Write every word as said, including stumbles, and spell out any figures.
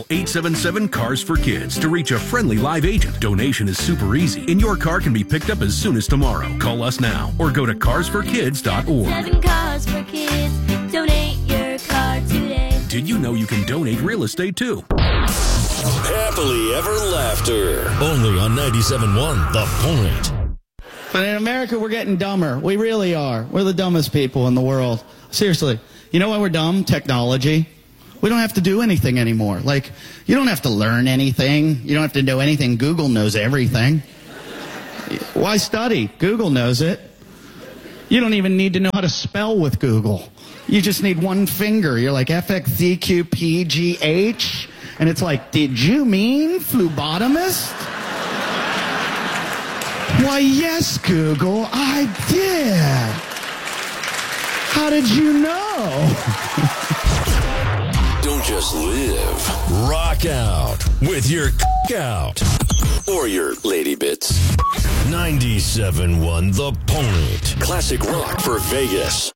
eight seven seven, CARS for Kids to reach a friendly live agent. Donation is super easy, and your car can be picked up as soon as tomorrow. Call us now or go to cars for kids dot org. Seven Cars for Kids. Donate your car today. Did you know you can donate real estate too? Happily Ever Laughter. Only on ninety-seven point one The Point. But in America, we're getting dumber. We really are. We're the dumbest people in the world. Seriously. You know why we're dumb? Technology. We don't have to do anything anymore. Like, you don't have to learn anything. You don't have to know anything. Google knows everything. Why study? Google knows it. You don't even need to know how to spell with Google. You just need one finger. You're like F X Z Q P G H, and it's like, did you mean phlebotomist? Why, yes, Google, I did. How did you know? Don't just live. Rock out with your out or your lady bits. ninety-seven point one The Point. Classic rock for Vegas.